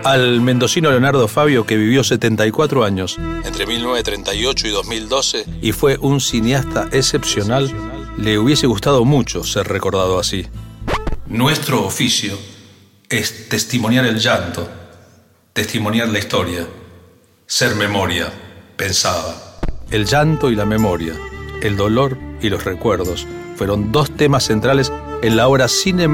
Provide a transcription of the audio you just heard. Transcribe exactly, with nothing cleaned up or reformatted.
Al mendocino Leonardo Fabio, que vivió setenta y cuatro años entre mil novecientos treinta y ocho y dos mil doce y fue un cineasta excepcional, le hubiese gustado mucho ser recordado así. Nuestro oficio es testimoniar el llanto, testimoniar la historia, ser memoria, pensaba. El llanto y la memoria, el dolor y los recuerdos fueron dos temas centrales en la obra cinematográfica